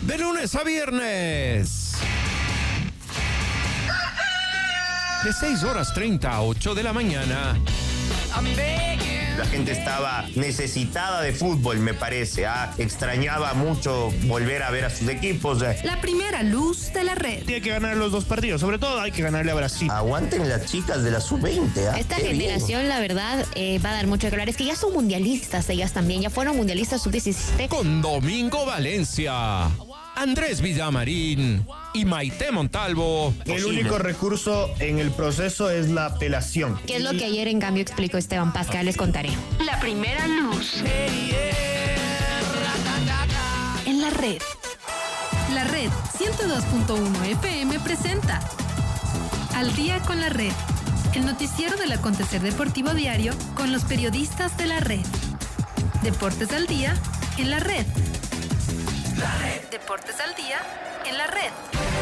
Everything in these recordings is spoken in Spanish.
De lunes a viernes. De 6:30 a 8 de la mañana. La gente estaba necesitada de fútbol, me parece. Extrañaba mucho volver a ver a sus equipos. La primera luz de la red. Tiene que ganar los dos partidos, sobre todo hay que ganarle a Brasil. Aguanten las chicas de la sub-20. Esta Qué generación, bien. la verdad, va a dar mucho que hablar. Es que ya son mundialistas ellas también, ya fueron mundialistas sub-17. Con Domingo Valencia, Andrés Villamarín y Maite Montalvo. El único recurso en el proceso es la apelación. ¿Qué es lo que ayer en cambio explicó Esteban Paz? Que les contaré. La primera luz. En la red. La red 102.1 FM presenta Al día con la red. El noticiero del acontecer deportivo diario con los periodistas de la red. Deportes al día en la red. Deportes al día en la red.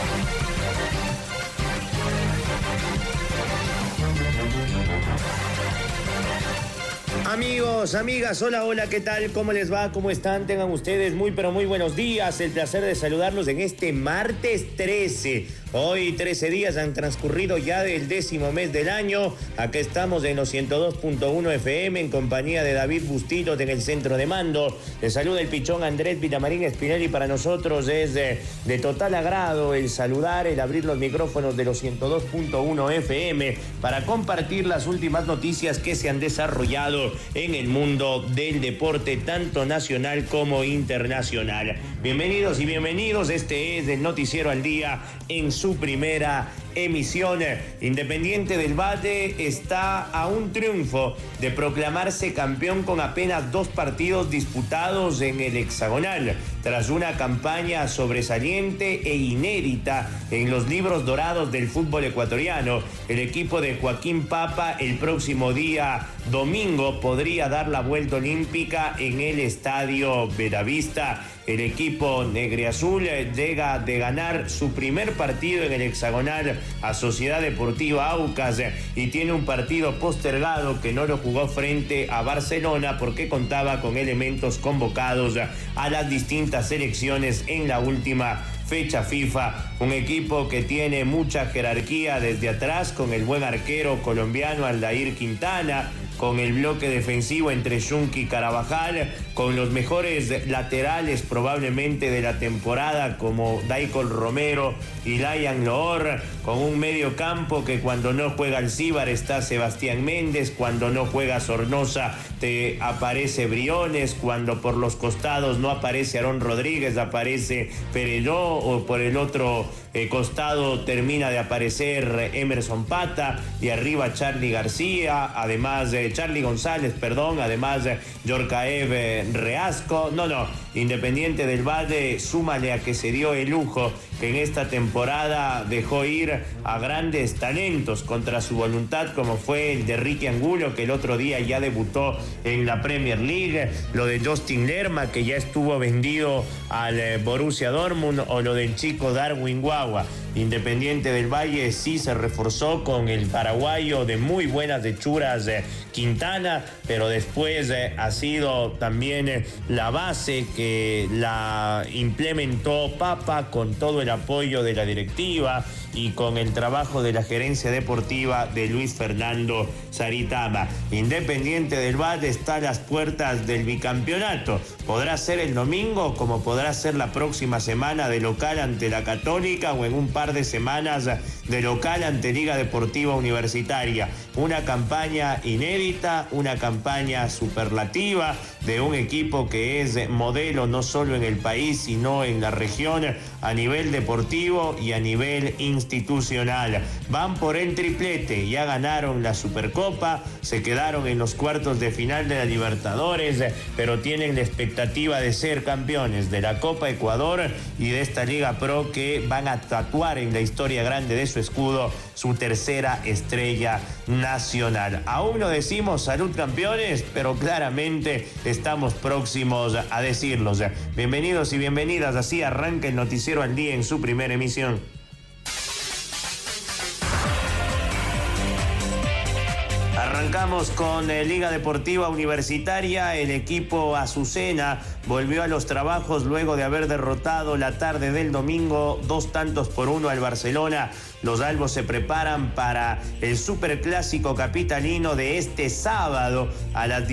Amigos, amigas, hola, ¿qué tal? ¿Cómo les va? ¿Cómo están? Tengan ustedes muy, pero muy buenos días. El placer de saludarlos en este martes 13. Hoy 13 días han transcurrido ya del 10º mes del año. Acá estamos en los 102.1 FM en compañía de David Bustillos en el centro de mando. Les saluda el pichón Andrés Villamarín Spinelli. Para nosotros es de total agrado el saludar, el abrir los micrófonos de los 102.1 FM para compartir las últimas noticias que se han desarrollado en el mundo del deporte, tanto nacional como internacional. Bienvenidos y bienvenidos. Este es el Noticiero al Día en su primera emisión. Independiente del Valle está a un triunfo de proclamarse campeón con apenas 2 partidos disputados en el hexagonal, tras una campaña sobresaliente e inédita en los libros dorados del fútbol ecuatoriano. El equipo de Joaquín Papa el próximo día domingo podría dar la vuelta olímpica en el Estadio Bellavista. El equipo negriazul llega de ganar su primer partido en el hexagonal a Sociedad Deportiva Aucas y tiene un partido postergado que no lo jugó frente a Barcelona porque contaba con elementos convocados a las distintas selecciones en la última fecha FIFA. Un equipo que tiene mucha jerarquía desde atrás, con el buen arquero colombiano Aldair Quintana, con el bloque defensivo entre Yunque y Carabajal, con los mejores laterales probablemente de la temporada como Daicol Romero y Layan Loor, con un medio campo que cuando no juega Alcíbar está Sebastián Méndez, cuando no juega Sornosa te aparece Briones, cuando por los costados no aparece Aarón Rodríguez, aparece Perelló, o por el otro costado termina de aparecer Emerson Pata, y arriba Charlie González, además Yorkaev Reasco. Independiente del Valle, súmale a que se dio el lujo que en esta temporada dejó ir a grandes talentos contra su voluntad, como fue el de Ricky Angulo, que el otro día ya debutó en la Premier League, lo de Justin Lerma, que ya estuvo vendido al Borussia Dortmund, o lo del chico Darwin Guagua. Independiente del Valle sí se reforzó con el paraguayo de muy buenas hechuras Quintana, pero después ha sido también la base que la implementó Papa con todo el apoyo de la directiva y con el trabajo de la gerencia deportiva de Luis Fernando Saritama. Independiente del Valle está a las puertas del bicampeonato. Podrá ser el domingo, como podrá ser la próxima semana de local ante la Católica, o en un par de semanas de local ante Liga Deportiva Universitaria. Una campaña inédita, una campaña superlativa de un equipo que es modelo no solo en el país, sino en la región, a nivel deportivo y a nivel institucional. Van por el triplete, ya ganaron la Supercopa, se quedaron en los cuartos de final de la Libertadores, pero tienen la expectativa de ser campeones de la Copa Ecuador y de esta Liga Pro, que van a tatuar en la historia grande de su escudo su tercera estrella nacional. Aún no decimos salud campeones, pero claramente estamos próximos a decirlos. Bienvenidos y bienvenidas, así arranca el Noticiero al Día en su primera emisión. Arrancamos con Liga Deportiva Universitaria. El equipo Azucena volvió a los trabajos luego de haber derrotado la tarde del domingo 2-1 al Barcelona. Los albos se preparan para el superclásico capitalino de este sábado. A las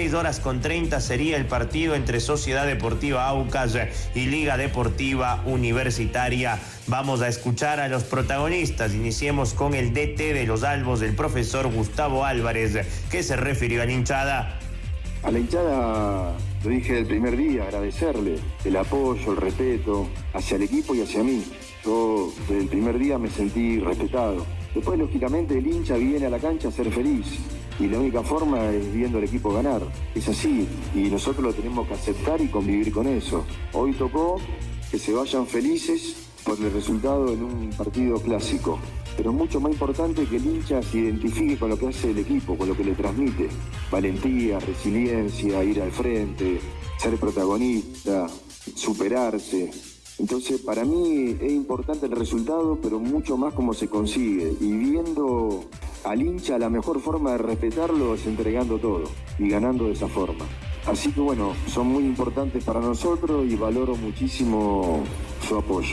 16:30 sería el partido entre Sociedad Deportiva Aucas y Liga Deportiva Universitaria. Vamos a escuchar a los protagonistas. Iniciemos con el DT de los albos, el profesor Gustavo Álvarez, que se refirió a la hinchada. A la hinchada, lo dije del primer día, agradecerle el apoyo, el respeto hacia el equipo y hacia mí. Yo desde el primer día me sentí respetado. Después, lógicamente, el hincha viene a la cancha a ser feliz. Y la única forma es viendo al equipo ganar. Es así. Y nosotros lo tenemos que aceptar y convivir con eso. Hoy tocó que se vayan felices por el resultado en un partido clásico. Pero mucho más importante que el hincha se identifique con lo que hace el equipo, con lo que le transmite. Valentía, resiliencia, ir al frente, ser protagonista, superarse. Entonces, para mí es importante el resultado, pero mucho más cómo se consigue. Y viendo al hincha, la mejor forma de respetarlo es entregando todo y ganando de esa forma. Así que bueno, son muy importantes para nosotros y valoro muchísimo su apoyo.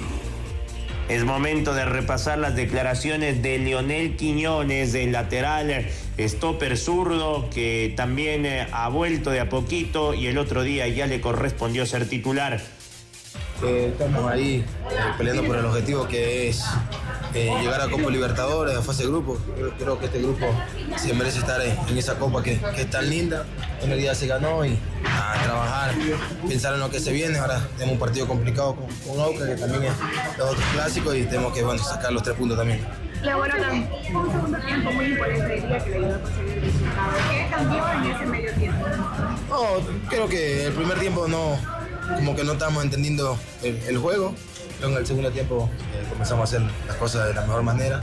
Es momento de repasar las declaraciones de Leonel Quiñones, el lateral stopper zurdo, que también ha vuelto de a poquito y el otro día ya le correspondió ser titular. Estamos ahí peleando por el objetivo que es llegar a Copa Libertadores, a fase de grupo. Creo que este grupo se merece estar en esa Copa que es tan linda. El día se ganó y a trabajar, pensar en lo que se viene. Ahora tenemos un partido complicado con Aucas, que también es otro clásico, y tenemos que sacar los 3 puntos también. La buena un segundo tiempo muy imponente de día que le ayudó a conseguir el resultado. ¿Qué cambió en ese medio tiempo? No, creo que el primer tiempo como que no estábamos entendiendo el juego. Luego en el segundo tiempo comenzamos a hacer las cosas de la mejor manera.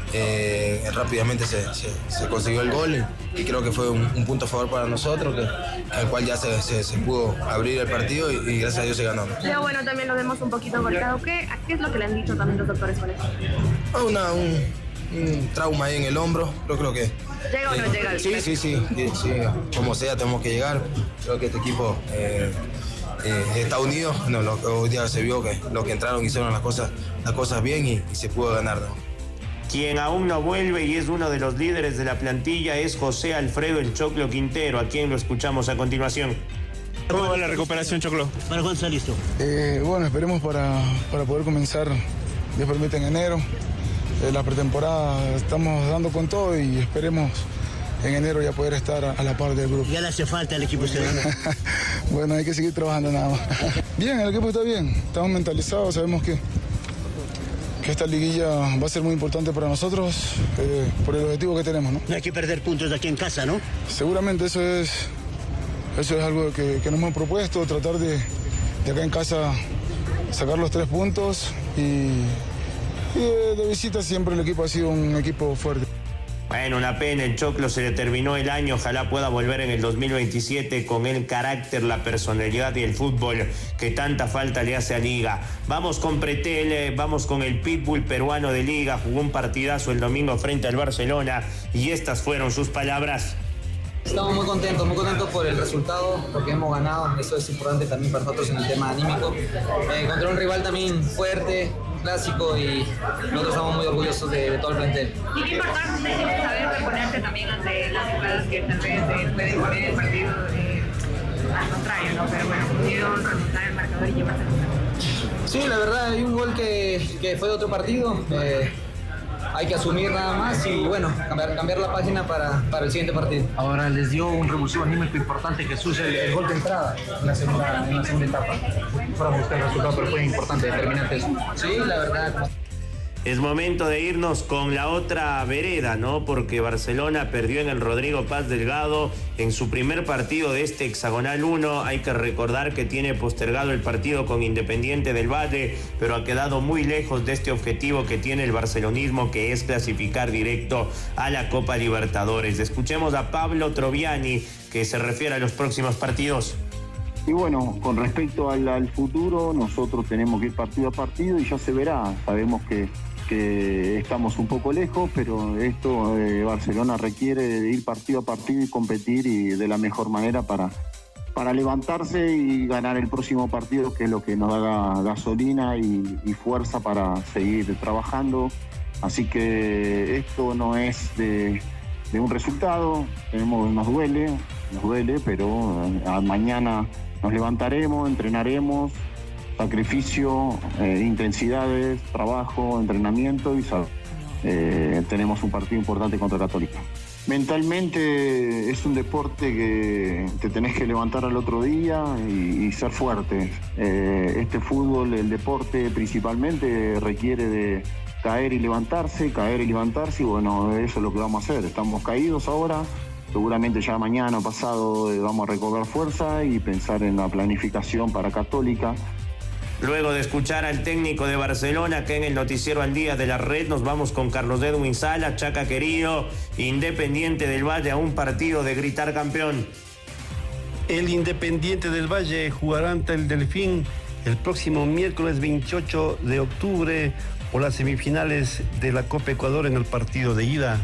Rápidamente se consiguió el gol y creo que fue un punto a favor para nosotros, al cual ya se pudo abrir el partido y gracias a Dios se ganó. Ya bueno, también lo vemos un poquito golpeado. ¿Qué es lo que le han dicho también los doctores con eso? Un trauma ahí en el hombro, pero creo que... ¿Llega o no llega? Sí, como sea tenemos que llegar. Creo que este equipo está unido. Hoy día se vio que los que entraron hicieron las cosas bien y se pudo ganar, ¿no? Quien aún no vuelve y es uno de los líderes de la plantilla es José Alfredo El Choclo Quintero, a quien lo escuchamos a continuación. ¿Cómo va la recuperación, Choclo? ¿Para cuándo está listo? Bueno, esperemos para poder comenzar, Dios permite, en enero. La pretemporada estamos dando con todo y esperemos en enero ya poder estar a la par del grupo. Ya le hace falta al equipo ciudadano. Bueno, hay que seguir trabajando nada más. Bien, el equipo está bien, estamos mentalizados, sabemos que esta liguilla va a ser muy importante para nosotros por el objetivo que tenemos, ¿no? No hay que perder puntos aquí en casa, ¿no? Seguramente eso es algo que nos hemos propuesto, tratar de acá en casa sacar los 3 puntos y de visita siempre el equipo ha sido un equipo fuerte. Bueno, una pena, el Choclo se le terminó el año, ojalá pueda volver en el 2027 con el carácter, la personalidad y el fútbol que tanta falta le hace a Liga. Vamos con Pretel, vamos con el pitbull peruano de Liga, jugó un partidazo el domingo frente al Barcelona y estas fueron sus palabras. Estamos muy contentos por el resultado, porque hemos ganado, eso es importante también para nosotros en el tema anímico. Contra un rival también fuerte, clásico, y nosotros estamos muy orgullosos de todo el plantel. Y qué importante es saber reponerte también ante las jugadas que tal vez pueden poner el partido al contrario, ¿no? Pero bueno, pudieron remontar el marcador y llevarse el punto. Sí, la verdad, hay un gol que fue de otro partido. Hay que asumir nada más y bueno, cambiar la página para el siguiente partido. Ahora les dio un revulsivo anímico importante, Jesús, el gol de entrada en la segunda etapa. Fueron buscar el resultado, pero fue importante, determinante eso. Sí, la verdad. Es momento de irnos con la otra vereda, ¿no? Porque Barcelona perdió en el Rodrigo Paz Delgado en su primer partido de este hexagonal 1. Hay que recordar que tiene postergado el partido con Independiente del Valle, pero ha quedado muy lejos de este objetivo que tiene el barcelonismo, que es clasificar directo a la Copa Libertadores. Escuchemos a Pablo Troviani, que se refiere a los próximos partidos. Y bueno, con respecto al futuro, nosotros tenemos que ir partido a partido y ya se verá. Sabemos que estamos un poco lejos, pero Barcelona requiere de ir partido a partido y competir y de la mejor manera para para levantarse y ganar el próximo partido, que es lo que nos da gasolina y fuerza para seguir trabajando. Así que esto no es de un resultado, nos duele, pero mañana nos levantaremos, entrenaremos, sacrificio, intensidades, trabajo, entrenamiento y tenemos un partido importante contra Católica. Mentalmente es un deporte que te tenés que levantar al otro día y ser fuerte. Este fútbol, el deporte principalmente requiere de caer y levantarse, y bueno, eso es lo que vamos a hacer. Estamos caídos ahora, seguramente ya mañana o pasado vamos a recobrar fuerza y pensar en la planificación para Católica. Luego de escuchar al técnico de Barcelona, que en el noticiero Al Día de la Red, nos vamos con Carlos Edwin Sala. Chaca querido, Independiente del Valle a un partido de gritar campeón. El Independiente del Valle jugará ante el Delfín el próximo miércoles 28 de octubre por las semifinales de la Copa Ecuador en el partido de ida.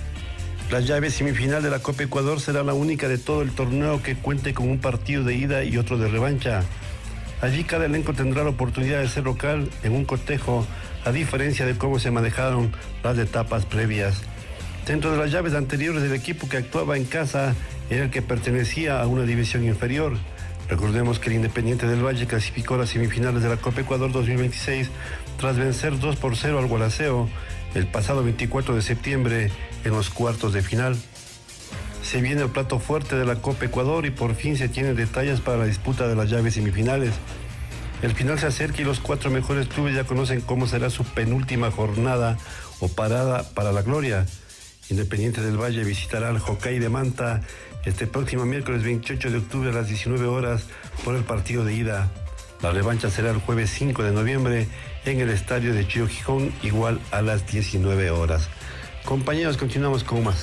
La llave semifinal de la Copa Ecuador será la única de todo el torneo que cuente con un partido de ida y otro de revancha. Allí cada elenco tendrá la oportunidad de ser local en un cotejo, a diferencia de cómo se manejaron las etapas previas. Dentro de las llaves anteriores, del equipo que actuaba en casa era el que pertenecía a una división inferior. Recordemos que el Independiente del Valle clasificó a las semifinales de la Copa Ecuador 2026 tras vencer 2-0 al Gualaceo el pasado 24 de septiembre en los cuartos de final. Se viene el plato fuerte de la Copa Ecuador y por fin se tienen detalles para la disputa de las llaves semifinales. El final se acerca y los 4 mejores clubes ya conocen cómo será su penúltima jornada o parada para la gloria. Independiente del Valle visitará al Hokkaido de Manta este próximo miércoles 28 de octubre a las 19 horas por el partido de ida. La revancha será el jueves 5 de noviembre en el estadio de Chio Gijón, igual a las 19 horas. Compañeros, continuamos con más.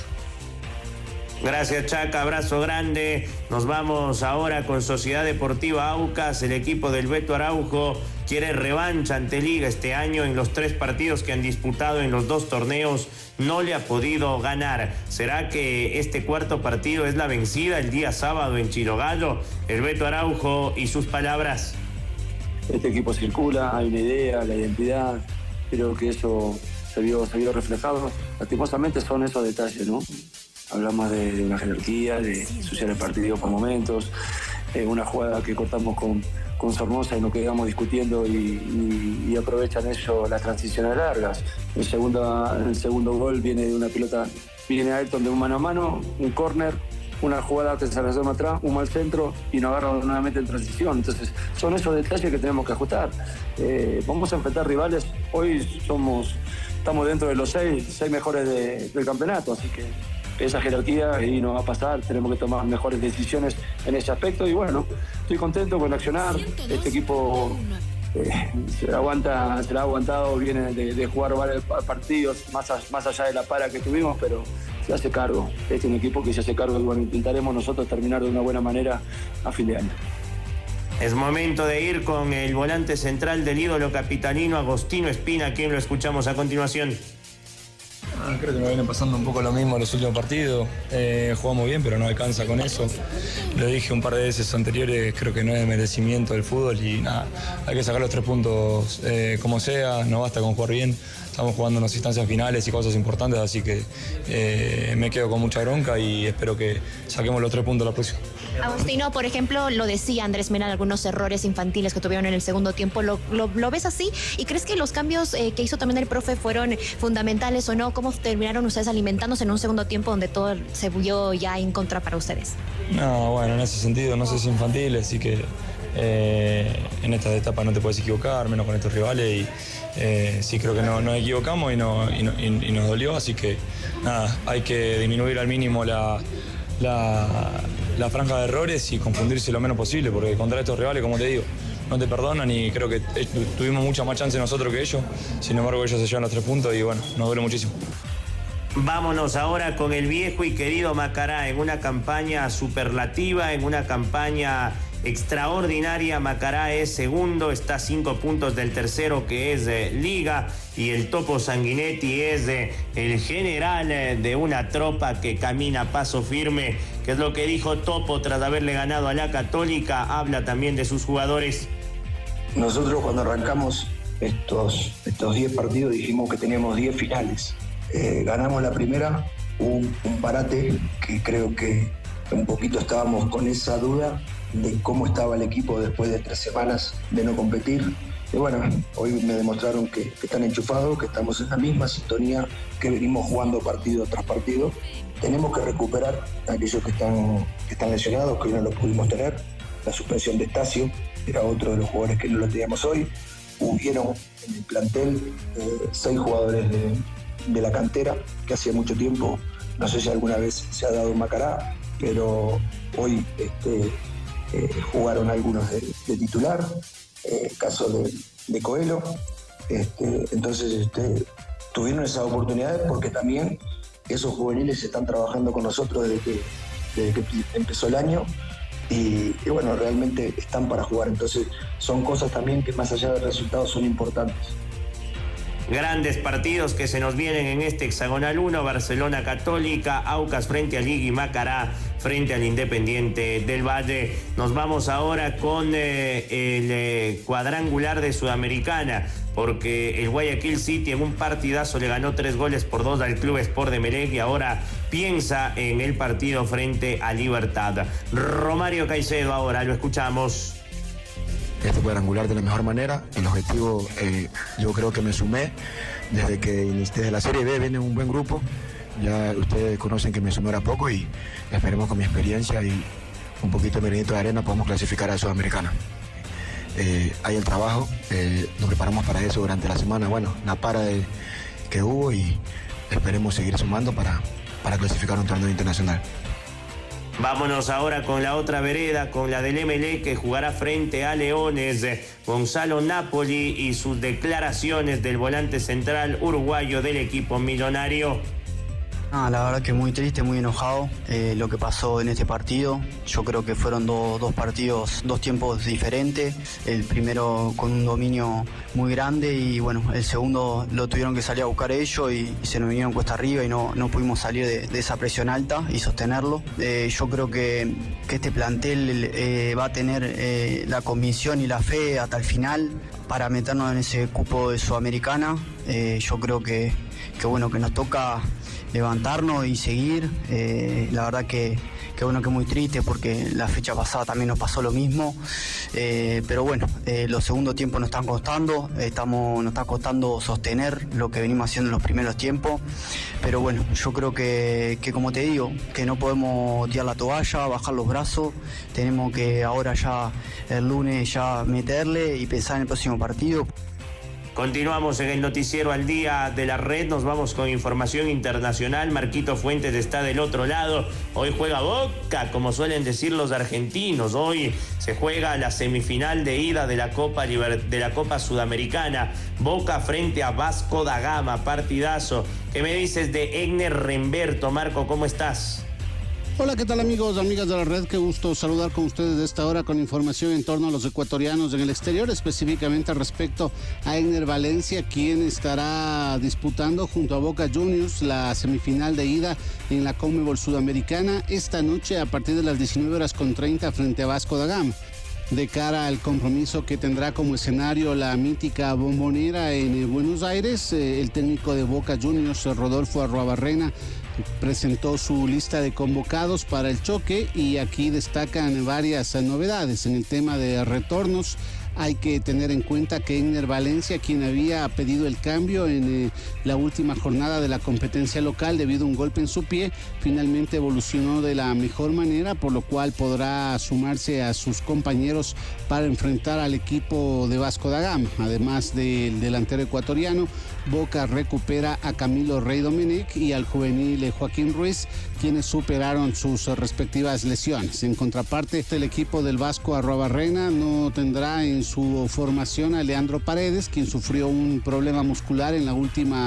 Gracias, Chaca, abrazo grande. Nos vamos ahora con Sociedad Deportiva Aucas. El equipo del Beto Araujo quiere revancha ante Liga este año. En los 3 partidos que han disputado en los 2 torneos no le ha podido ganar. ¿Será que este cuarto partido es la vencida el día sábado en Chilogallo? El Beto Araujo y sus palabras. Este equipo circula, hay una idea, la identidad. Creo que eso se vio reflejado. Lastimosamente son esos detalles, ¿no? Hablamos de una jerarquía, de ensuciar el partido por momentos, una jugada que cortamos con Sornosa y nos quedamos discutiendo y aprovechan ellos las transiciones largas. El segundo gol viene de una pelota, viene Ayrton de un mano a mano, un córner, una jugada que se resuelve atrás, un mal centro y nos agarra nuevamente en transición. Entonces son esos detalles que tenemos que ajustar. Vamos a enfrentar rivales, hoy estamos dentro de los 6 mejores del campeonato, así que esa jerarquía y nos va a pasar, tenemos que tomar mejores decisiones en ese aspecto y bueno, estoy contento con accionar. Este equipo se la ha aguantado, viene de jugar varios partidos más allá de la para que tuvimos, pero se hace cargo. Este es un equipo que se hace cargo y bueno, intentaremos nosotros terminar de una buena manera a fin de año. Es momento de ir con el volante central del ídolo capitalino, Agostino Espina, quien lo escuchamos a continuación. Creo que nos viene pasando un poco lo mismo en los últimos partidos. Jugamos bien, pero no alcanza con eso. Lo dije un par de veces anteriores, creo que no es de merecimiento del fútbol y nada, hay que sacar los 3 puntos como sea, no basta con jugar bien. Estamos jugando unas instancias finales y cosas importantes, así que me quedo con mucha bronca y espero que saquemos los 3 puntos la próxima. Agustino, por ejemplo, lo decía Andrés Mena, algunos errores infantiles que tuvieron en el segundo tiempo. ¿Lo ves así? ¿Y crees que los cambios que hizo también el profe fueron fundamentales o no? ¿Cómo terminaron ustedes alimentándose en un segundo tiempo donde todo se vio ya en contra para ustedes? No, bueno, en ese sentido no sé si infantil, así que en estas etapas no te puedes equivocar, menos con estos rivales y sí creo que nos equivocamos y nos dolió, así que nada, hay que disminuir al mínimo la franja de errores y confundirse lo menos posible, porque contra estos rivales, como te digo, no te perdonan y creo que tuvimos mucha más chance nosotros que ellos, sin embargo ellos se llevan los 3 puntos y bueno, nos duele muchísimo. Vámonos ahora con el viejo y querido Macará en una campaña superlativa, en una campaña extraordinaria. Macará es segundo, está a 5 puntos del tercero, que es Liga, y el Topo Sanguinetti es el general de una tropa que camina a paso firme. ¿Qué es lo que dijo Topo tras haberle ganado a la Católica? Habla también de sus jugadores. Nosotros cuando arrancamos estos 10 partidos dijimos que teníamos 10 finales. Ganamos la primera, un parate que creo que un poquito estábamos con esa duda de cómo estaba el equipo después de 3 semanas de no competir. Y bueno, hoy me demostraron que están enchufados, que estamos en la misma sintonía, que venimos jugando partido tras partido. Tenemos que recuperar a aquellos que están lesionados, que hoy no lo pudimos tener. La suspensión de Estacio era otro de los jugadores que no lo teníamos hoy. Hubieron en el plantel 6 jugadores de la cantera, que hacía mucho tiempo, no sé si alguna vez se ha dado en Macará, pero hoy jugaron algunos de titular, caso de Coelho, entonces tuvieron esas oportunidades porque también esos juveniles están trabajando con nosotros desde que empezó el año y bueno, realmente están para jugar, entonces son cosas también que más allá del resultado son importantes. Grandes partidos que se nos vienen en este hexagonal 1, Barcelona Católica, Aucas frente a Liga y Macará frente al Independiente del Valle. Nos vamos ahora con el cuadrangular de Sudamericana, porque el Guayaquil City en un partidazo le ganó 3-2 al Club Sport de Emelec y ahora piensa en el partido frente a Libertad. Romario Caicedo ahora, lo escuchamos. Este cuadrangular de la mejor manera. El objetivo, yo creo que me sumé desde la Serie B, viene un buen grupo. Ya ustedes conocen que me sumé ahora poco y esperemos con mi experiencia y un poquito de granito de arena podemos clasificar a Sudamericana. Hay el trabajo, nos preparamos para eso durante la semana. Bueno, la para que hubo y esperemos seguir sumando para clasificar a un torneo internacional. Vámonos ahora con la otra vereda, con la del Emelec, que jugará frente a Leones. Gonzalo Napoli y sus declaraciones del volante central uruguayo del equipo millonario. La verdad que muy triste, muy enojado lo que pasó en este partido. Yo creo que fueron dos partidos, 2 tiempos diferentes. El primero con un dominio muy grande y bueno, el segundo lo tuvieron que salir a buscar ellos y se nos vinieron cuesta arriba y no pudimos salir de esa presión alta y sostenerlo. Yo creo que este plantel va a tener la convicción y la fe hasta el final para meternos en ese cupo de Sudamericana. Yo creo que bueno, que nos toca levantarnos y seguir. La verdad que bueno, que muy triste porque la fecha pasada también nos pasó lo mismo, pero bueno, los segundos tiempos nos están costando, nos está costando sostener lo que venimos haciendo en los primeros tiempos, pero bueno, yo creo que como te digo, que no podemos tirar la toalla, bajar los brazos, tenemos que ahora ya el lunes ya meterle y pensar en el próximo partido. Continuamos en el noticiero al día de la red, nos vamos con información internacional. Marquito Fuentes está del otro lado. Hoy juega Boca, como suelen decir los argentinos. Hoy se juega la semifinal de ida de la Copa Sudamericana. Boca frente a Vasco da Gama, partidazo. ¿Qué me dices de Egner Remberto? Marco, ¿cómo estás? Hola, ¿qué tal amigos, amigas de la red? Qué gusto saludar con ustedes de esta hora con información en torno a los ecuatorianos en el exterior, específicamente respecto a Egner Valencia, quien estará disputando junto a Boca Juniors la semifinal de ida en la Conmebol Sudamericana esta noche a partir de las 19:30 frente a Vasco da Gama. De cara al compromiso que tendrá como escenario la mítica Bombonera en Buenos Aires, el técnico de Boca Juniors, Rodolfo Arruabarrena, presentó su lista de convocados para el choque y aquí destacan varias novedades. En el tema de retornos, hay que tener en cuenta que Egner Valencia, quien había pedido el cambio en la última jornada de la competencia local debido a un golpe en su pie, finalmente evolucionó de la mejor manera, por lo cual podrá sumarse a sus compañeros para enfrentar al equipo de Vasco da Gama. Además del delantero ecuatoriano, Boca recupera a Camilo Rey Domenech y al juvenil Joaquín Ruiz, quienes superaron sus respectivas lesiones. En contraparte, el equipo del Vasco Arruabarrena no tendrá en su formación a Leandro Paredes, quien sufrió un problema muscular en la última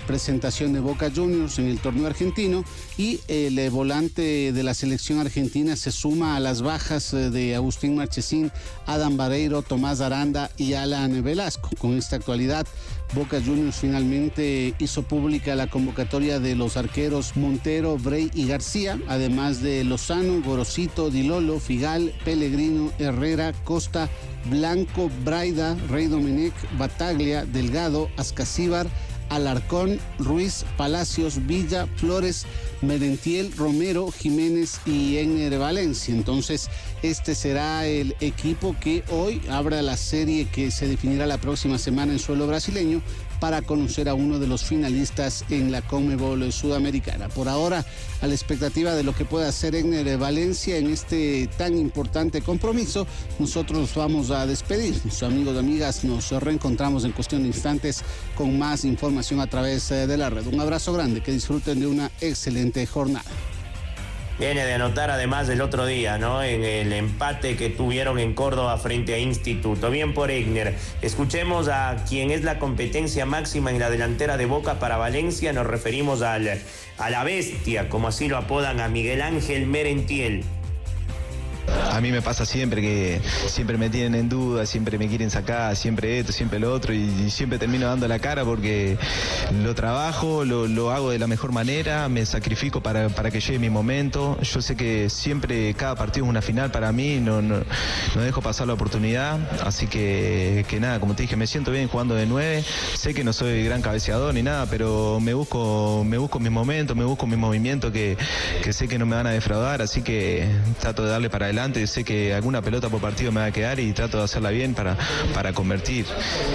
presentación de Boca Juniors en el torneo argentino, y el volante de la selección argentina se suma a las bajas de Agustín Marchesín, Adam Vareiro, Tomás Aranda y Alan Velasco. Con esta actualidad, Boca Juniors finalmente hizo pública la convocatoria de los arqueros Montero, Brey y García, además de Lozano, Gorosito, Dilolo, Figal, Pellegrino, Herrera, Costa, Blanco, Braida, Rey Domenech, Bataglia, Delgado, Ascasíbar, Alarcón, Ruiz, Palacios, Villa, Flores, Merentiel, Romero, Jiménez y Egner Valencia. Entonces, este será el equipo que hoy abra la serie que se definirá la próxima semana en suelo brasileño para conocer a uno de los finalistas en la Conmebol Sudamericana. Por ahora, a la expectativa de lo que pueda hacer Egner Valencia en este tan importante compromiso, nosotros nos vamos a despedir. Sus amigos y amigas, nos reencontramos en cuestión de instantes con más información a través de la red. Un abrazo grande, que disfruten de una excelente jornada. Viene de anotar además el otro día, ¿no? En el empate que tuvieron en Córdoba frente a Instituto. Bien por Egner. Escuchemos a quien es la competencia máxima en la delantera de Boca para Valencia. Nos referimos a la bestia, como así lo apodan, a Miguel Ángel Merentiel. A mí me pasa siempre que siempre me tienen en duda, siempre me quieren sacar, siempre esto, siempre lo otro, y siempre termino dando la cara porque lo trabajo, lo hago de la mejor manera, me sacrifico para que llegue mi momento. Yo sé que siempre cada partido es una final para mí, no dejo pasar la oportunidad, así que nada, como te dije, me siento bien jugando de 9, sé que no soy gran cabeceador ni nada, pero me busco mis momentos, me busco mis movimientos que sé que no me van a defraudar, así que trato de darle para adelante. Sé que alguna pelota por partido me va a quedar y trato de hacerla bien para convertir.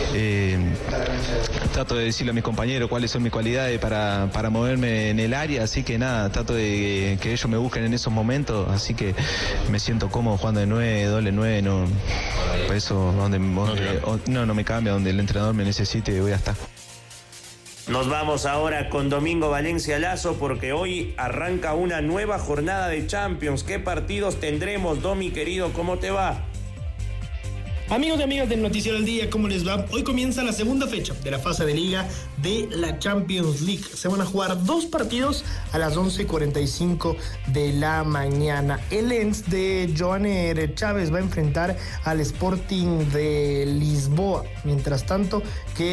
Trato de decirle a mis compañeros cuáles son mis cualidades para moverme en el área, así que nada, trato de que ellos me busquen en esos momentos, así que me siento cómodo jugando de 9, doble 9, no, por eso no me cambia, donde el entrenador me necesite voy a estar. Nos vamos ahora con Domingo Valencia Lazo, porque hoy arranca una nueva jornada de Champions. ¿Qué partidos tendremos, Domi, querido? ¿Cómo te va? Amigos y amigas del Noticiero del Día, ¿cómo les va? Hoy comienza la segunda fecha de la fase de liga de la Champions League. Se van a jugar 2 partidos a las 11:45 de la mañana. El Lens de Joaner Chávez va a enfrentar al Sporting de Lisboa. Mientras tanto,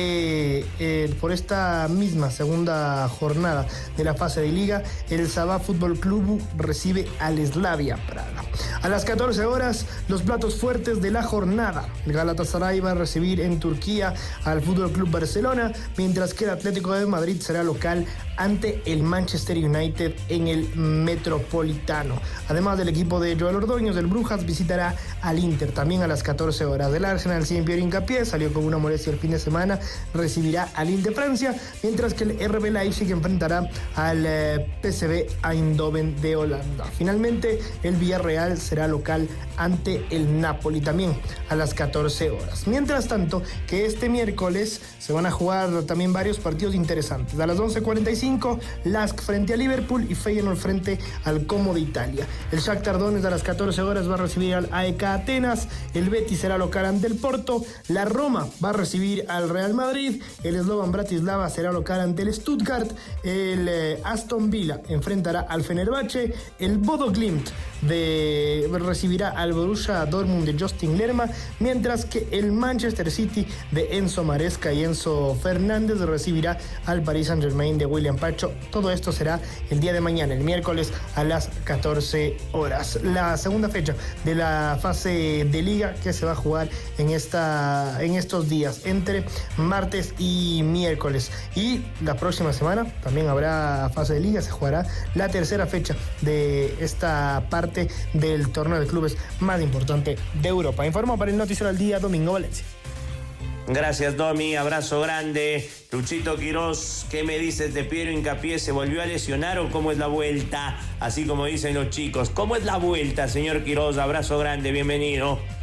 que por esta misma segunda jornada de la fase de liga, el Sabah Fútbol Club recibe al Slavia Praga. A las 14 horas, los platos fuertes de la jornada. El Galatasaray va a recibir en Turquía al Fútbol Club Barcelona, mientras que el Atlético de Madrid será local ante el Manchester United en el Metropolitano. Además del equipo de Joel Ordóñez, el Brujas visitará al Inter también a las 14 horas. El Arsenal sin Pierre Hincapié salió con una molestia el fin de semana, recibirá al Lille de Francia, mientras que el RB Leipzig enfrentará al PSV Eindhoven de Holanda. Finalmente, el Villarreal será local ante el Napoli también a las 14 horas. Mientras tanto, que este miércoles se van a jugar también varios partidos interesantes. A las 11:45, Lask frente a Liverpool y Feyenoord frente al Como de Italia. El Shakhtar Donetsk a las 14 horas va a recibir al AEK Atenas, el Betis será local ante el Porto, la Roma va a recibir al Real Madrid, el Slovan Bratislava será local ante el Stuttgart, el Aston Villa enfrentará al Fenerbahce, el Bodo Glimt recibirá al Borussia Dortmund de Justin Lerma, mientras que el Manchester City de Enzo Maresca y Enzo Fernández recibirá al Paris Saint-Germain de William Pacho. Todo esto será el día de mañana, el miércoles a las 14 horas. La segunda fecha de la fase de liga que se va a jugar en estos días, entre martes y miércoles. Y la próxima semana también habrá fase de liga, se jugará la tercera fecha de esta parte del torneo de clubes más importante de Europa. Informó para el Noticiero del Día, Domingo Valencia. Gracias, Domi, abrazo grande. Luchito Quiroz, ¿qué me dices de Piero Hincapié? ¿Se volvió a lesionar o cómo es la vuelta? Así como dicen los chicos, ¿cómo es la vuelta, señor Quiroz? Abrazo grande, bienvenido.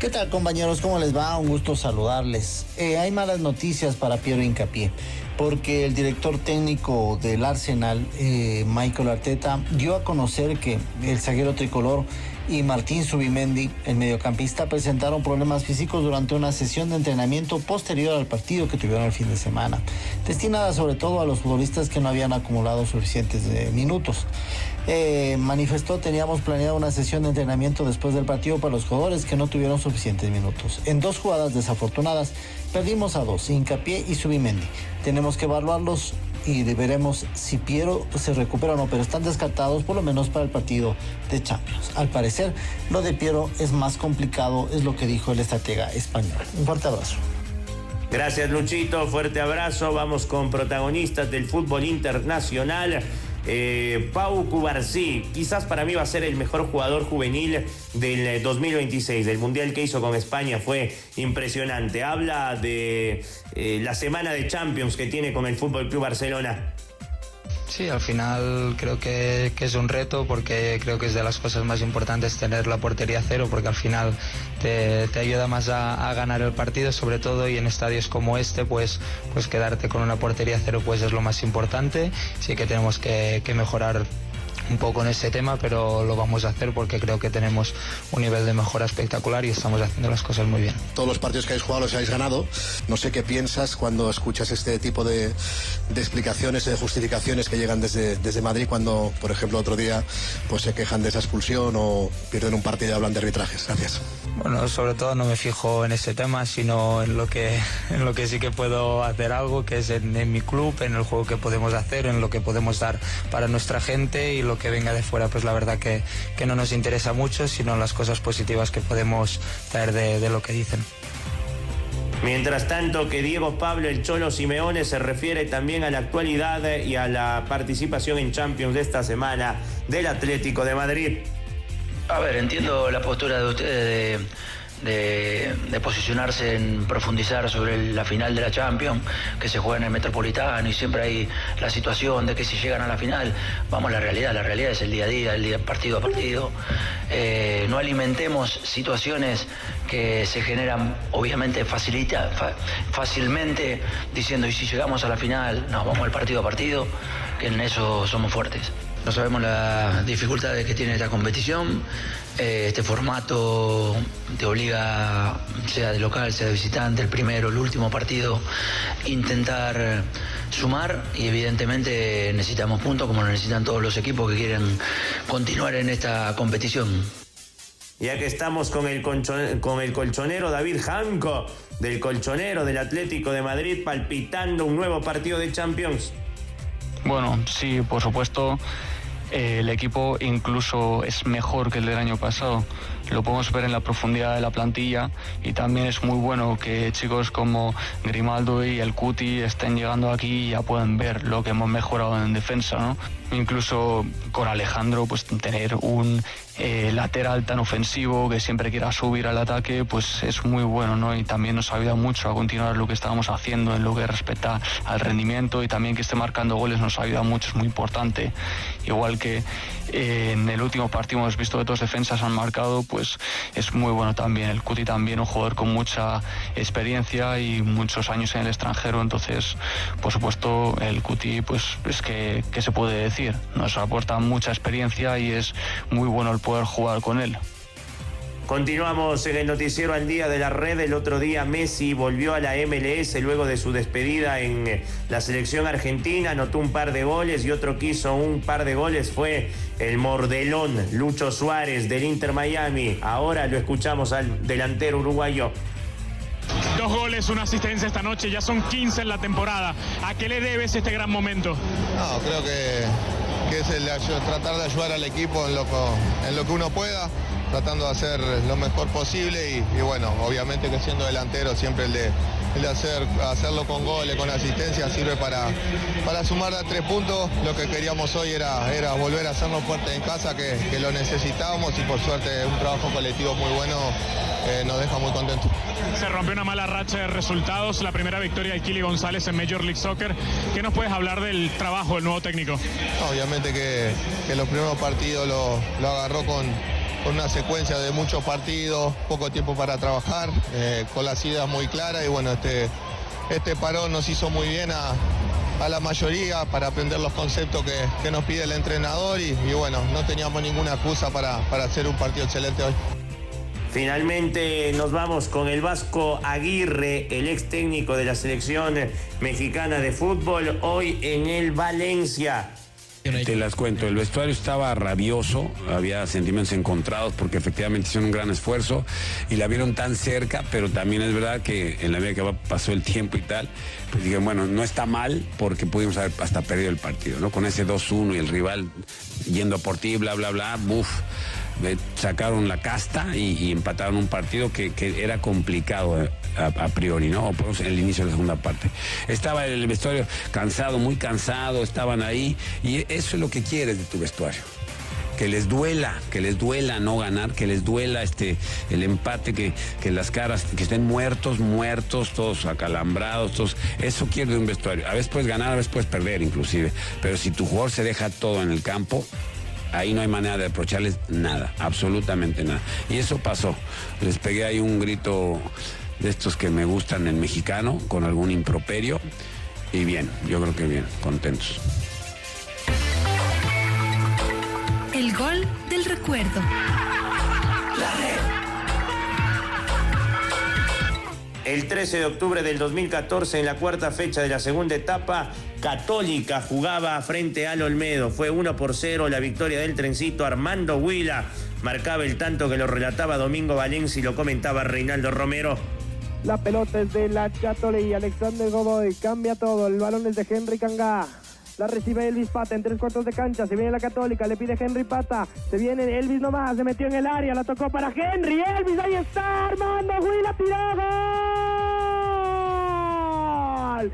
¿Qué tal, compañeros? ¿Cómo les va? Un gusto saludarles. Hay malas noticias para Piero Hincapié, porque el director técnico del Arsenal, Mikel Arteta, dio a conocer que el zaguero tricolor y Martín Zubimendi, el mediocampista, presentaron problemas físicos durante una sesión de entrenamiento posterior al partido que tuvieron el fin de semana, destinada sobre todo a los futbolistas que no habían acumulado suficientes minutos. Manifestó: teníamos planeado una sesión de entrenamiento después del partido para los jugadores que no tuvieron suficientes minutos. En 2 jugadas desafortunadas perdimos a 2, Hincapié y Zubimendi. Tenemos que evaluarlos y veremos si Piero se recupera o no, pero están descartados por lo menos para el partido de Champions. Al parecer, lo de Piero es más complicado, es lo que dijo el estratega español. Un fuerte abrazo. Gracias, Luchito, fuerte abrazo. Vamos con protagonistas del fútbol internacional. Pau Cubarsí, quizás para mí va a ser el mejor jugador juvenil del 2026, del Mundial que hizo con España, fue impresionante. Habla de la semana de Champions que tiene con el FC Barcelona. Sí, al final creo que es un reto, porque creo que es de las cosas más importantes tener la portería cero, porque al final te ayuda más a ganar el partido, sobre todo, y en estadios como este pues quedarte con una portería cero pues es lo más importante. Sí que tenemos que mejorar un poco en ese tema, pero lo vamos a hacer porque creo que tenemos un nivel de mejora espectacular y estamos haciendo las cosas muy bien. Todos los partidos que habéis jugado los habéis ganado. No sé qué piensas cuando escuchas este tipo de explicaciones, de justificaciones que llegan desde Madrid, cuando, por ejemplo, otro día pues se quejan de esa expulsión o pierden un partido y hablan de arbitrajes. Gracias. Bueno, sobre todo no me fijo en ese tema, sino en lo que sí que puedo hacer algo, que es en mi club, en el juego que podemos hacer, en lo que podemos dar para nuestra gente, y lo que venga de fuera pues la verdad que no nos interesa mucho, sino las cosas positivas que podemos traer de lo que dicen. Mientras tanto, que Diego Pablo el Cholo Simeone se refiere también a la actualidad y a la participación en Champions de esta semana del Atlético de Madrid. A ver, entiendo la postura de ustedes de posicionarse en profundizar sobre la final de la Champions, que se juega en el Metropolitano, y siempre hay la situación de que si llegan a la final, vamos a la realidad es el día a día, el día partido a partido. No alimentemos situaciones que se generan obviamente fácilmente diciendo: y si llegamos a la final, no, vamos al partido a partido, que en eso somos fuertes. No sabemos las dificultades que tiene esta competición. Este formato te obliga, sea de local, sea de visitante, el primero, el último partido, intentar sumar, y evidentemente necesitamos puntos, como lo necesitan todos los equipos que quieren continuar en esta competición. Ya que estamos con el colchonero David Janco, del colchonero del Atlético de Madrid, palpitando un nuevo partido de Champions. Bueno, sí, por supuesto. El equipo incluso es mejor que el del año pasado. Lo podemos ver en la profundidad de la plantilla, y también es muy bueno que chicos como Grimaldo y el Cuti estén llegando aquí y ya pueden ver lo que hemos mejorado en defensa, ¿no? Incluso con Alejandro, pues tener un lateral tan ofensivo que siempre quiera subir al ataque, pues es muy bueno, ¿no? Y también nos ayuda mucho a continuar lo que estábamos haciendo en lo que respecta al rendimiento, y también que esté marcando goles nos ayuda mucho, es muy importante. Igual que en el último partido hemos visto que 2 defensas han marcado, pues es muy bueno también. El Cuti también, un jugador con mucha experiencia y muchos años en el extranjero, entonces por supuesto el Cuti, pues es que se puede decir, nos aporta mucha experiencia y es muy bueno el poder jugar con él. Continuamos en el noticiero al día de la red. El otro día Messi volvió a la MLS luego de su despedida en la selección argentina, anotó un par de goles, y otro que hizo un par de goles fue el mordelón Lucho Suárez del Inter Miami. Ahora lo escuchamos al delantero uruguayo. 2 goles, 1 asistencia esta noche, ya son 15 en la temporada. ¿A qué le debes este gran momento? No, creo que es tratar de ayudar al equipo en lo que uno pueda, tratando de hacer lo mejor posible, y bueno, obviamente que siendo delantero siempre el de hacerlo con goles, con asistencia, sirve para sumar a 3 puntos. Lo que queríamos hoy era volver a hacernos fuerte en casa, que lo necesitábamos, y por suerte un trabajo colectivo muy bueno nos deja muy contentos. Se rompió una mala racha de resultados, la primera victoria de Kili González en Major League Soccer. ¿Qué nos puedes hablar del trabajo del nuevo técnico? Obviamente que los primeros partidos lo agarró con con una secuencia de muchos partidos, poco tiempo para trabajar, con las ideas muy claras y bueno, este parón nos hizo muy bien a la mayoría para aprender los conceptos que nos pide el entrenador y bueno, no teníamos ninguna excusa para hacer un partido excelente hoy. Finalmente nos vamos con el Vasco Aguirre, el ex técnico de la selección mexicana de fútbol, hoy en el Valencia. Te las cuento, el vestuario estaba rabioso, había sentimientos encontrados porque efectivamente hicieron un gran esfuerzo y la vieron tan cerca, pero también es verdad que en la medida que pasó el tiempo y tal, pues dije, bueno, no está mal porque pudimos haber hasta perdido el partido, ¿no? Con ese 2-1 y el rival yendo por ti, bla, bla, bla, sacaron la casta y empataron un partido que era complicado a priori, ¿no? O por lo menos en el inicio de la segunda parte. Estaba el vestuario cansado, muy cansado, estaban ahí y eso es lo que quieres de tu vestuario. Que les duela no ganar, que les duela el empate, que las caras, que estén muertos, todos acalambrados, todos. Eso quiere de un vestuario. A veces puedes ganar, a veces puedes perder inclusive, pero si tu jugador se deja todo en el campo, ahí no hay manera de reprocharles nada, absolutamente nada. Y eso pasó. Les pegué ahí un grito de estos que me gustan en mexicano, con algún improperio. Y bien, yo creo que bien, contentos. El gol del recuerdo. El 13 de octubre del 2014, en la cuarta fecha de la segunda etapa, Católica jugaba frente al Olmedo. Fue 1-0 la victoria del trencito. Armando Huila marcaba el tanto que lo relataba Domingo Valencia y lo comentaba Reinaldo Romero. La pelota es de la Católica y Alexander Godoy cambia todo. El balón es de Henry Cangá. La recibe Elvis Pata en 3/4 de cancha. Se viene la Católica, le pide Henry Pata. Se viene Elvis nomás, se metió en el área, la tocó para Henry. Elvis, ahí está, Armando Huila, tiró. ¡Gol!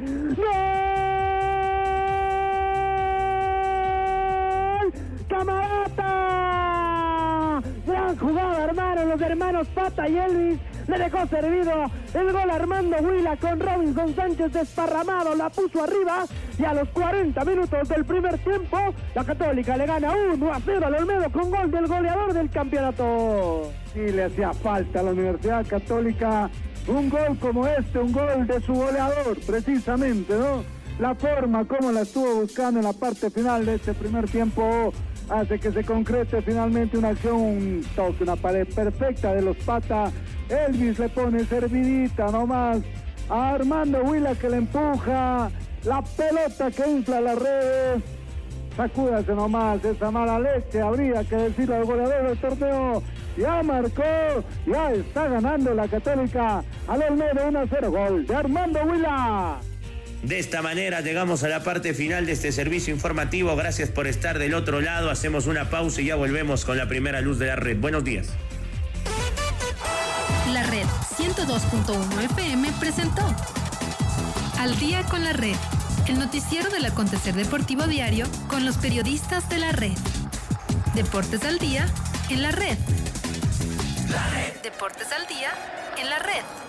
¡Gol! ¡Camarata! Gran jugada, hermano, los hermanos Pata y Elvis. Le dejó servido el gol Armando Huila con Robinson Sánchez desparramado, la puso arriba y a los 40 minutos del primer tiempo la Católica le gana 1-0 al Olmedo con gol del goleador del campeonato. Sí, le hacía falta a la Universidad Católica un gol como este, un gol de su goleador precisamente, ¿no? La forma como la estuvo buscando en la parte final de este primer tiempo hace que se concrete finalmente una acción, un toque, una pared perfecta de los Pata. Elvis le pone servidita nomás a Armando Huila que le empuja la pelota que infla las redes. Sacúdase nomás esa mala leche, habría que decirle al goleador del torneo. Ya marcó, ya está ganando la Católica al Olmedo 1-0, gol de Armando Huila. De esta manera llegamos a la parte final de este servicio informativo. Gracias por estar del otro lado. Hacemos una pausa y ya volvemos con la primera luz de la red. Buenos días. La Red 102.1 FM presentó Al Día con la Red, el noticiero del acontecer deportivo diario con los periodistas de la Red. Deportes al día en la Red. Deportes al día en la Red.